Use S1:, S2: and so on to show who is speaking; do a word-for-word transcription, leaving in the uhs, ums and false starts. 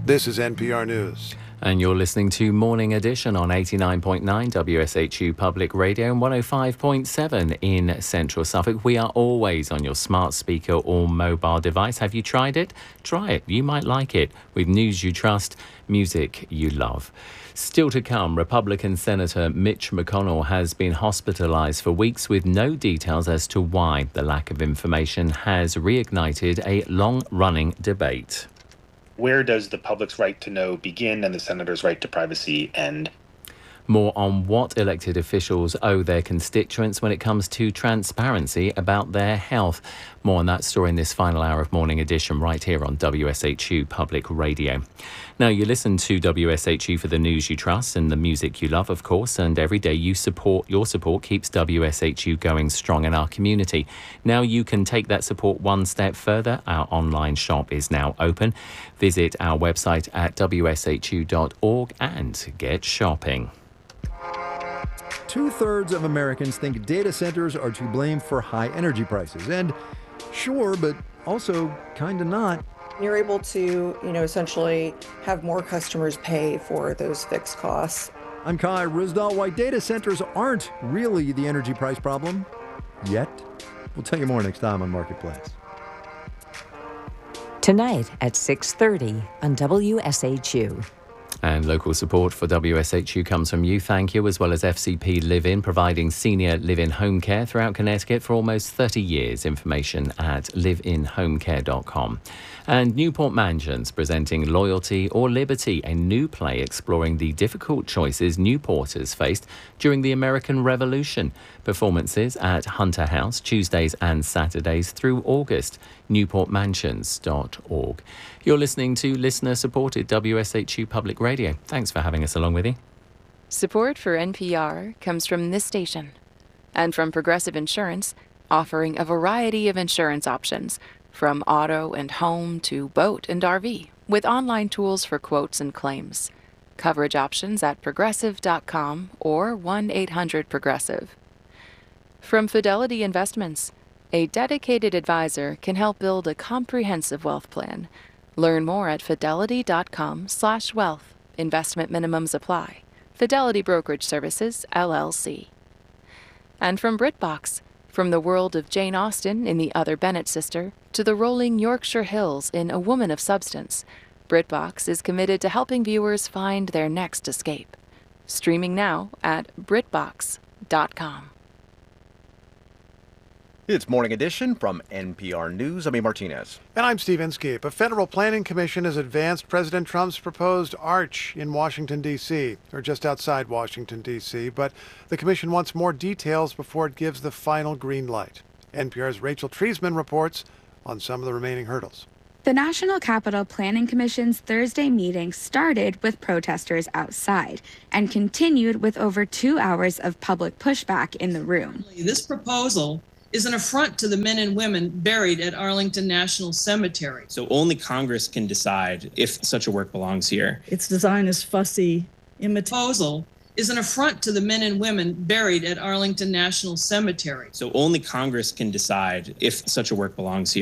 S1: This is N P R News.
S2: And you're listening to Morning Edition on eighty-nine point nine W S H U Public Radio and one oh five point seven in Central Suffolk. We are always on your smart speaker or mobile device. Have you tried it? Try it. You might like it. With news you trust, music you love. Still to come, Republican Senator Mitch McConnell has been hospitalized for weeks with no details as to why. The lack of information has reignited a long-running debate.
S3: Where does the public's right to know begin and the senator's right to privacy end?
S2: More on what elected officials owe their constituents when it comes to transparency about their health. More on that story in this final hour of Morning Edition right here on W S H U Public Radio. Now, you listen to W S H U for the news you trust and the music you love, of course, and every day you support, your support keeps W S H U going strong in our community. Now you can take that support one step further. Our online shop is now open. Visit our website at W S H U dot org and get shopping.
S4: Two-thirds of Americans think data centers are to blame for high energy prices. And sure, but also kind of not.
S5: You're able to, you know, essentially have more customers pay for those fixed costs.
S4: I'm Kai Ryssdal. Why data centers aren't really the energy price problem yet. We'll tell you more next time on Marketplace.
S6: Tonight at six thirty on W S H U.
S2: And local support for W S H U comes from you, thank you, as well as F C P Live-In, providing senior live-in home care throughout Connecticut for almost thirty years. Information at live in home care dot com. And Newport Mansions presenting Loyalty or Liberty, a new play exploring the difficult choices Newporters faced during the American Revolution. Performances at Hunter House Tuesdays and Saturdays through August. newport mansions dot org. You're listening to listener-supported W S H U Public Radio. Thanks for having us along with you.
S7: Support for N P R comes from this station and from Progressive Insurance, offering a variety of insurance options, from auto and home to boat and R V, with online tools for quotes and claims. Coverage options at progressive dot com or one eight hundred progressive. From Fidelity Investments, a dedicated advisor can help build a comprehensive wealth plan. Learn more at fidelity dot com slash wealth. Investment minimums apply. Fidelity Brokerage Services, L L C. And from BritBox, from the world of Jane Austen in The Other Bennet Sister to the rolling Yorkshire Hills in A Woman of Substance, BritBox is committed to helping viewers find their next escape. Streaming now at brit box dot com.
S8: It's Morning Edition from N P R News. I'm A. Martinez.
S1: And I'm Steve Inskeep. A federal planning commission has advanced President Trump's proposed arch in Washington, D C, or just outside Washington, D C, but the commission wants more details before it gives the final green light. N P R's Rachel Treisman reports on some of the remaining hurdles.
S9: The National Capital Planning Commission's Thursday meeting started with protesters outside and continued with over two hours of public pushback in the room.
S10: This proposal is an affront to the men and women buried at Arlington National Cemetery.
S11: So only Congress can decide if such a work belongs here.
S12: Its design is fussy.
S10: Imit- proposal is an affront to the men and women buried at Arlington National Cemetery.
S11: So only Congress can decide if such a work belongs here.